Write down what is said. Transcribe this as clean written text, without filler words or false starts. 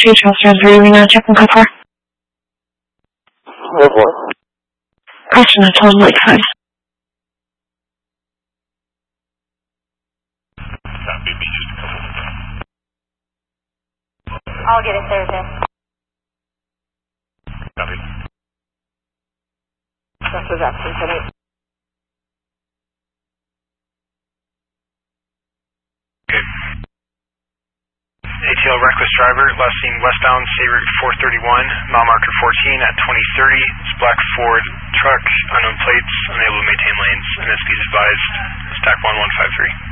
Two Charles are you now checking code for? What? Question at total like 5. I'll get it there, Jay. Copy. That's what Jackson said. Okay. ATL reckless driver, last seen westbound, State Route 431, mile marker 14 at 2030. It's black Ford truck, unknown plates, unable to maintain lanes, and speed advised. Stack 1153.